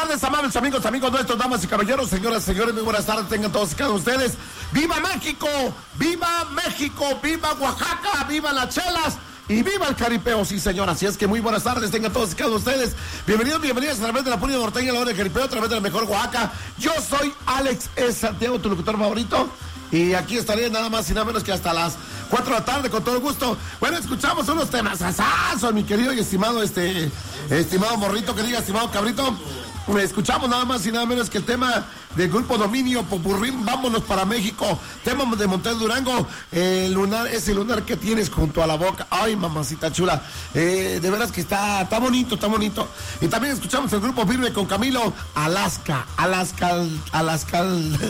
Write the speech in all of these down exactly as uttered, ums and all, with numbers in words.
tardes, amables amigos, amigos nuestros, damas y caballeros, señoras y señores, muy buenas tardes, tengan todos y cada uno de ustedes. ¡Viva México! ¡Viva México! ¡Viva Oaxaca! ¡Viva las chelas! Y viva el caripeo, sí señor, así es que muy buenas tardes, tengan todos y cada uno de ustedes. Bienvenidos, bienvenidos a través de la Puni Norteña, la hora del caripeo, a través de la mejor Oaxaca. Yo soy Alex E. Santiago, tu locutor favorito. Y aquí estaré nada más y nada menos que hasta las cuatro de la tarde, con todo gusto. Bueno, escuchamos unos temas asazos, mi querido y estimado, este, estimado morrito, que diga, estimado cabrito. Escuchamos nada más y nada menos que el tema del grupo Dominio Popurrín, vámonos para México, tema de Montes Durango, el lunar, ese lunar que tienes junto a la boca, ay mamacita chula, eh, de veras que está, está bonito, está bonito. Y también escuchamos el grupo Firme con Camilo, Alaska, Alaska, Alaska.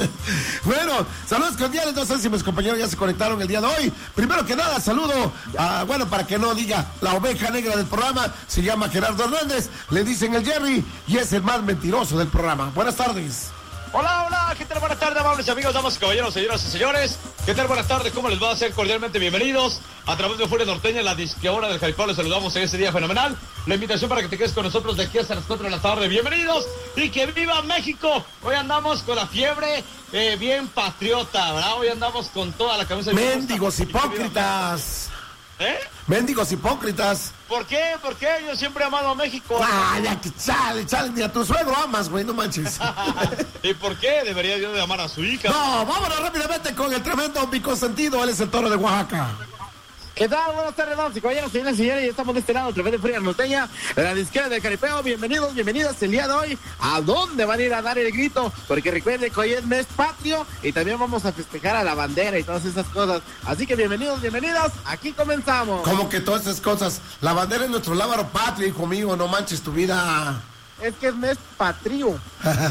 Bueno, saludos cordiales, no sé si mis compañeros ya se conectaron el día de hoy. Primero que nada, saludo, a, bueno, para que no diga, la oveja negra del programa, se llama Gerardo Hernández, le dicen el Jerry, y es el más mentiroso del programa. Buenas tardes. Hola, hola, ¿qué tal? Buenas tardes, amables amigos, damas y caballeros, señoras y señores. ¿Qué tal? Buenas tardes, ¿cómo les va a hacer? Cordialmente bienvenidos a través de Furia Norteña, la disqueadora del Jaripeo. Les saludamos en este día fenomenal. La invitación para que te quedes con nosotros de aquí hasta las cuatro de la tarde. Bienvenidos y que viva México. Hoy andamos con la fiebre eh, bien patriota, ¿verdad? Hoy andamos con toda la camisa. Mendigos hipócritas. ¿Eh? Mendigos hipócritas. ¿Por qué? ¿Por qué? Yo siempre he amado a México. Ay, ya que chale, chale, ni a tu suegro amas, güey, no manches. ¿Y por qué debería yo de amar a su hija? No, vámonos rápidamente con el tremendo mi consentido, él es el Toro de Oaxaca. ¿Qué tal? Buenas tardes, damas y caballeros, señoras y señores, y estamos de este lado a través de Furia Norteña, la disquera del Caripeo. Bienvenidos, bienvenidas el día de hoy. ¿A dónde van a ir a dar el grito? Porque recuerden que hoy es mes patrio y también vamos a festejar a la bandera y todas esas cosas. Así que bienvenidos, bienvenidas, aquí comenzamos. Como que todas esas cosas, la bandera es nuestro lábaro patrio, hijo mío, no manches tu vida. Es que es mes patrio.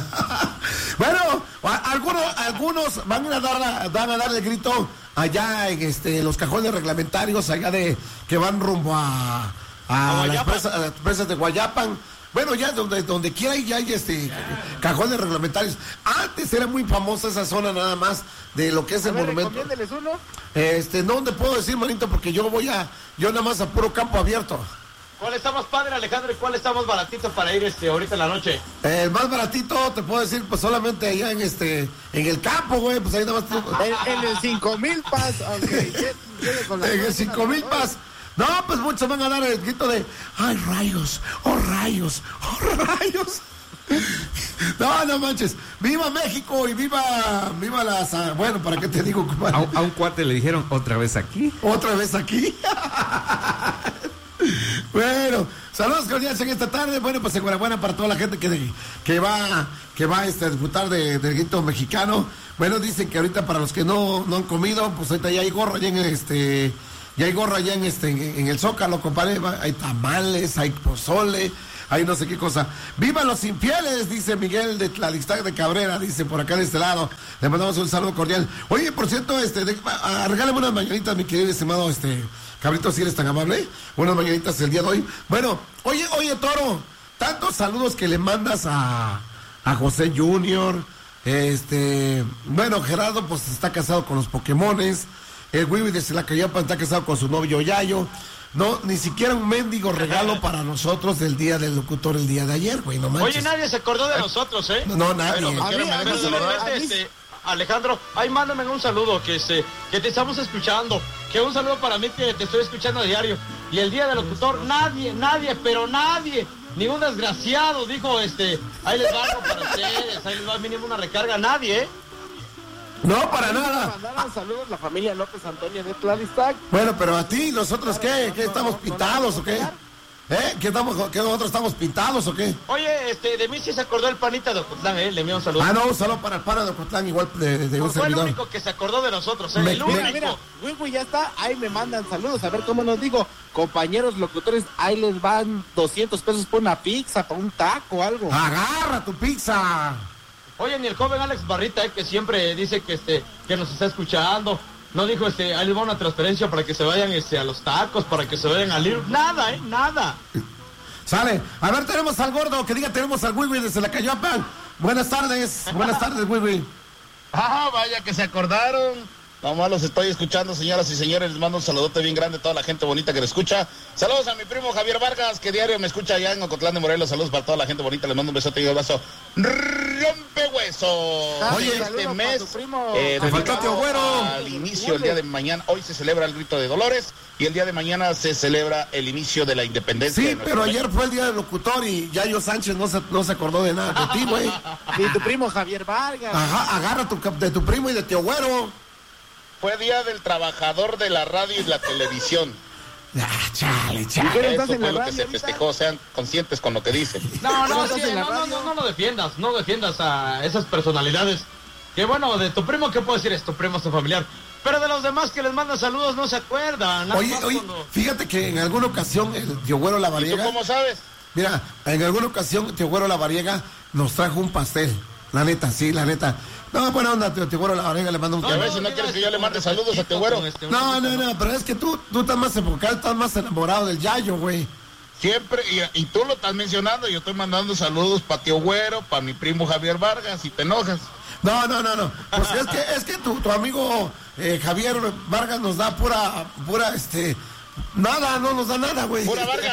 Bueno, algunos, algunos van a dar, van a dar el grito allá en este, los cajones reglamentarios, allá de que van rumbo a, a, a las, presas, a las presas de Guayapan. Bueno, ya donde, donde quiera ya hay este cajones reglamentarios. Antes era muy famosa esa zona nada más de lo que es a el ver, monumento. recomiéndeles uno. Este, no te puedo decir, manito, porque yo voy a, yo nada más a puro campo abierto. ¿Cuál está más padre, Alejandro, y cuál está más baratito para ir este ahorita en la noche? El eh, más baratito, te puedo decir, pues solamente allá en este, en el campo, güey, pues ahí nada más. Tú... En, en el cinco mil pas, okay. En el cinco mil pas. No, pues muchos van a dar el grito de, ay, rayos, oh, rayos, oh, rayos. No, no manches, viva México y viva, viva las, bueno, ¿para qué te digo? A, a un cuate le dijeron, ¿otra vez aquí? ¿Otra vez aquí? Bueno, saludos cordiales en esta tarde. Bueno, pues enhorabuena para toda la gente que, que va que va este, a disfrutar de, del grito mexicano. Bueno, dicen que ahorita para los que no, no han comido, pues ahorita ya hay gorro allá en este, ya hay gorro allá en este, en, en el Zócalo, compadre. Hay tamales, hay pozole, hay no sé qué cosa. ¡Viva los infieles! Dice Miguel de Tlalixtac de Cabrera, dice por acá de este lado. Le mandamos un saludo cordial. Oye, por cierto, este, de, a, a, regálame unas mañanitas, mi querido estimado, este, Cabrito, si eres tan amable. Unas mañanitas el día de hoy. Bueno, oye, oye, Toro, tantos saludos que le mandas a, a José Junior. Este, bueno, Gerardo, pues está casado con los Pokémones. El Wiwi de Celacayapa está casado con su novio Yayo. No, ni siquiera un mendigo regalo para nosotros del día del locutor el día de ayer, güey, no manches. Oye, nadie se acordó de nosotros, ¿eh? No, no nadie. Pero, a mí, a mí, pero, a mí, este, Alejandro, ahí mándame un saludo, que este, que te estamos escuchando, que un saludo para mí que te estoy escuchando a diario. Y el día del locutor, nadie, nadie, pero nadie, ningún desgraciado dijo, este, ahí les va algo para ustedes, ahí les va mínimo una recarga, nadie, ¿eh? No, para nada. Mandaron saludos la familia López Antonio de Tlalixtac. Bueno, pero a ti, ¿nosotros qué? ¿Qué estamos pintados o qué? ¿Eh? ¿Que, estamos, ¿Que nosotros estamos pintados o qué? Oye, este, de mí sí se acordó el panita de Ocotlán, ¿eh? Le envío un saludo. Ah, no, un saludo para el pana de Ocotlán, igual de, de, de un Fue servidor. el único que se acordó de nosotros, ¿eh? Me, el único. Mira, mira, Wiwi ya está, ahí me mandan saludos, a ver cómo nos digo, compañeros locutores, ahí les van doscientos pesos por una pizza, por un taco, algo. Agarra tu pizza. Oye, ni el joven Alex Barrita, eh, que siempre dice que este, que nos está escuchando, no dijo, este, ahí les va una transferencia para que se vayan, este, a los tacos, para que se vayan al libro, nada, eh, nada. Sale, a ver, tenemos al gordo, que diga, tenemos al Wiwi desde la Cayoapa. Buenas tardes, buenas tardes, Wiwi. Ah, vaya que se acordaron. Nomás los estoy escuchando, señoras y señores. Les mando un saludote bien grande a toda la gente bonita que me escucha. Saludos a mi primo Javier Vargas, que diario me escucha allá en Ocotlán de Morelos. Saludos para toda la gente bonita. Les mando un besote y un abrazo. ¡Rompehueso! Oye, este mes, eh, te faltó Tío Güero. Al inicio, el día de mañana, hoy se celebra el Grito de Dolores y el día de mañana se celebra el inicio de la independencia. Sí, pero ayer país. Fue el día del locutor y Yayo Sánchez no se, no se acordó de nada de ti, güey. Y tu primo Javier Vargas. Ajá, agarra tu, de tu primo y de Tío Güero. Fue Día del Trabajador de la Radio y la Televisión. Ah, chale, chale. Eso fue lo que se festejó, sean conscientes con lo que dicen. No, no, sí, no, no, no, no lo defiendas, no defiendas a esas personalidades. Que bueno, de tu primo, ¿qué puedo decir? Es tu primo, es tu familiar. Pero de los demás que les mandan saludos no se acuerdan. Oye, oye, cuando... fíjate que en alguna ocasión el Tío Güero Lavariega... ¿Y tú cómo sabes? Mira, en alguna ocasión Tío Güero Lavariega nos trajo un pastel. La neta, sí, la neta. No, buena onda, Tío, Tío Güero Lavariega, le mando un... No, a ver si no quieres que yo le mande saludos a Tío Güero. No, no, no, pero es que tú, tú estás más enfocado, estás más enamorado del Yayo, güey. Siempre, y, y tú lo estás mencionando, yo estoy mandando saludos para Tío Güero, para mi primo Javier Vargas, y te enojas. No, no, no, no. Pues es que, es que tu, tu amigo eh, Javier Vargas nos da pura, pura, este... Nada, no nos da nada, güey. Pura Vargas.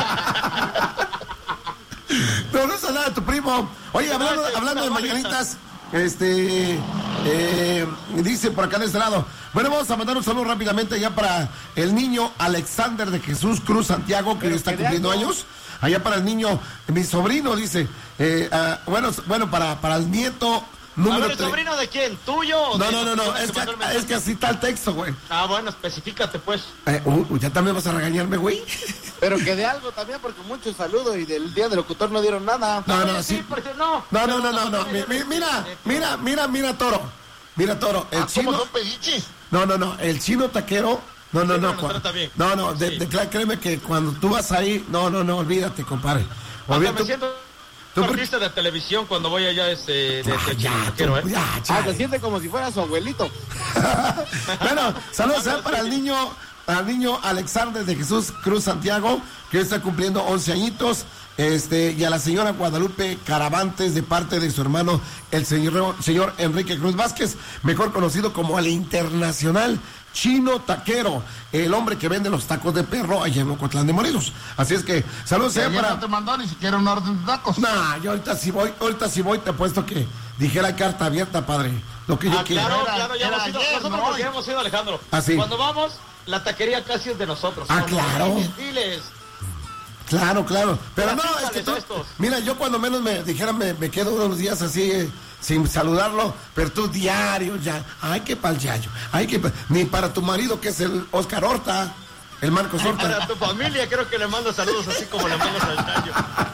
No, no es nada, tu primo. Oye, hablando, hablando de mañanitas, este, eh, dice por acá de este lado. Bueno, vamos a mandar un saludo rápidamente ya para el niño Alexander de Jesús Cruz Santiago, que está cumpliendo años. Allá para el niño, mi sobrino, dice. Eh, uh, bueno, bueno, para, para el nieto número tres. ¿Sobrino de quién? ¿Tuyo? No, no, no, no, es que, es que así está el texto, güey. Ah, bueno, específicate, pues. Eh, uh, ya también vas a regañarme, güey. Pero que de algo también, porque muchos saludos y del día del locutor no dieron nada. No, no, sí. No, no, no, no, no, no. Mira, mira, mira, mira, Toro. Mira, Toro. El ah, chino. ¿Cómo son pediches? No, no, no. El chino taquero. No, no, no. No, no, no. De, de, créeme que cuando tú vas ahí. No, no, no. Olvídate, compadre. Olvídate. Me siento artista de televisión cuando voy allá este, de, de, de chino taquero, ¿eh? Ya, ah, se siente como si fuera su abuelito. Bueno, saludos ¿eh? para el niño. Al niño Alexander de Jesús Cruz Santiago, que está cumpliendo once añitos, este, y a la señora Guadalupe Caravantes, de parte de su hermano, el señor, señor Enrique Cruz Vázquez, mejor conocido como el internacional Chino Taquero, el hombre que vende los tacos de perro allá en Ocotlán de Morelos. Así es que, saludos ¿eh? para... no te mandó ni siquiera un orden de tacos. Nah, yo ahorita sí voy, ahorita sí voy, te apuesto que dije la carta abierta, padre. Lo que yo ah, quiero. Claro, claro, ya hemos ido, nosotros no, porque hemos ido, Alejandro. Así. Cuando vamos, la taquería casi es de nosotros. Ah, claro. Diles. Claro, claro. Pero no, es que tú, estos. mira, yo cuando menos me dijeran me, me quedo unos días así eh, sin saludarlo, pero tú diario ya, ay, qué pa'l Yayo, ay, qué pa... ni para tu marido que es el Oscar Horta, el Marcos Horta. Para tu familia creo que le mando saludos así como le mandas al Yayo.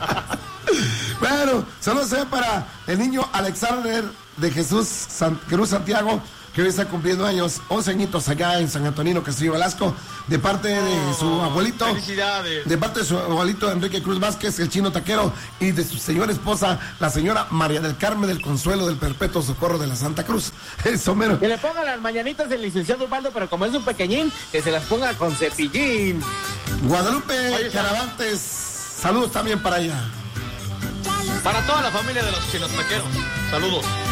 Bueno, saludos eh, para el niño Alexander de Jesús San, Cruz Santiago, que hoy está cumpliendo años, once añitos allá en San Antonino, Castillo Velasco, de parte de su oh, abuelito. Felicidades. De parte de su abuelito Enrique Cruz Vázquez, el chino taquero, y de su señora esposa, la señora María del Carmen del Consuelo del Perpetuo Socorro de la Santa Cruz. Eso mero. Que le ponga las mañanitas del licenciado Ubaldo, pero como es un pequeñín, que se las ponga con cepillín. Guadalupe Oye, Caravantes, saludos también para ella. Para toda la familia de los chinos taqueros, saludos.